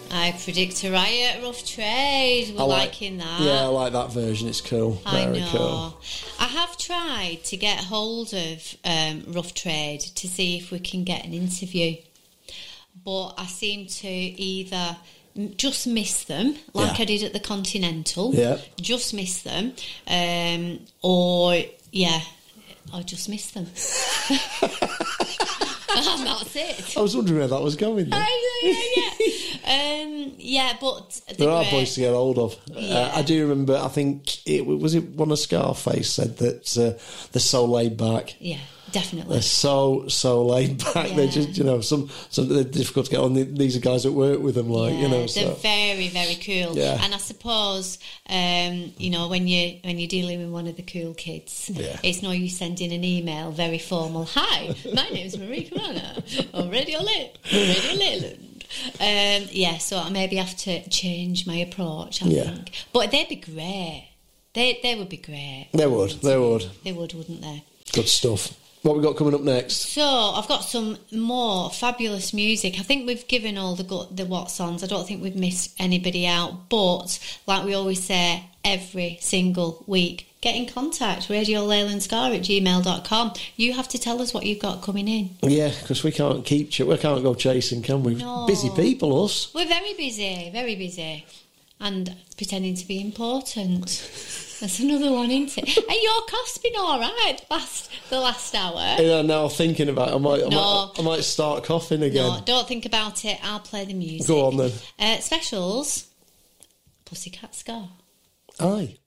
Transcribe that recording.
I predict a riot, Rough Trade. We're liking that. Yeah, I like that version. It's cool. Very cool. I have tried to get hold of Rough Trade to see if we can get an interview, but I seem to either just miss them, like I did at the Continental. Yeah. Just miss them, or I just miss them. And that's it. I was wondering where that was going then. But there are boys to get hold of. I do remember, I think, was it one of Scarface said that they're so laid back. Yeah, definitely. They're so laid back. Yeah. They're just, some they're difficult to get on. These are guys that work with them, they're very, very cool. Yeah. And I suppose, when you're dealing with one of the cool kids, it's no use sending an email very formal. Hi, my name's Marie Corona on Radio Leyland. So I maybe have to change my approach, I think. But they'd be great. They would be great. They would, wouldn't they? Good stuff. What we got coming up next? So I've got some more fabulous music. I think we've given all the what songs. I don't think we've missed anybody out. But like we always say, every single week, get in contact. RadioLeylandScar@gmail.com. You have to tell us what you've got coming in. Yeah, because we can't go chasing, can we? No. Busy people, us. We're very busy, and pretending to be important. That's another one, isn't it? Hey, your cough's been all right the last hour. Yeah, now thinking about it, I might start coughing again. No, don't think about it. I'll play the music. Go on then. Specials, Pussycat Scar. Aye.